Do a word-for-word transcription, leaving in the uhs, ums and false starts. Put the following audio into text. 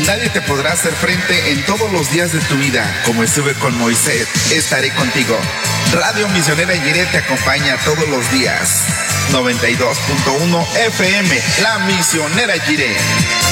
Nadie te podrá hacer frente en todos los días de tu vida. Como estuve con Moisés, estaré contigo. Radio Misionera Jiré te acompaña todos los días. noventa y dos punto uno F M, La Misionera Jiré.